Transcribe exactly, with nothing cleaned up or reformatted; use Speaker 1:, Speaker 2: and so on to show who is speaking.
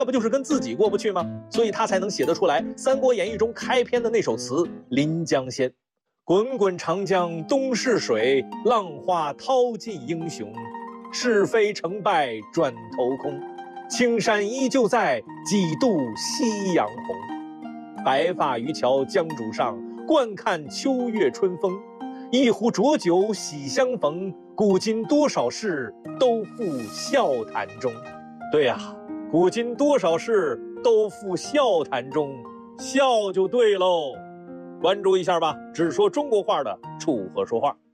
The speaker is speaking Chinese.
Speaker 1: 那不就是跟自己过不去吗？所以他才能写得出来《三国演义》中开篇的那首词《临江仙》：滚滚长江东逝水，浪花淘尽英雄。是非成败转头空，青山依旧在，几度夕阳红。白发渔樵江渚上，惯看秋月春风。一壶浊酒喜相逢，古今多少事，都付笑谈中。对呀、啊，古今多少事，都付笑谈中，笑就对喽。关注一下吧，只说中国话的楚河说话。